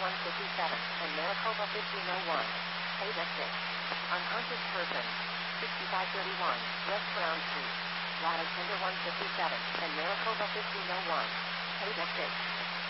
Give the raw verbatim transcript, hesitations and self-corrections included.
one fifty-seven, and Maricopa fifteen oh one. Page six. Unconscious person. sixty-five thirty-one, West Brown Street. Lattice number one fifty-seven, and Maricopa fifteen oh one. Page six.